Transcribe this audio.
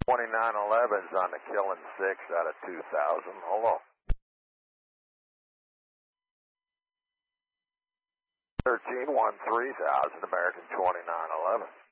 2911's on the killing 6 out of 2000. Hold on. 13-1-3000, American 2911.